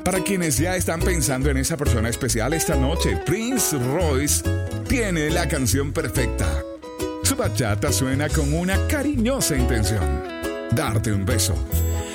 Para quienes ya están pensando en esa persona especial esta noche, Prince Royce tiene la canción perfecta. Su bachata suena con una cariñosa intención: darte un beso.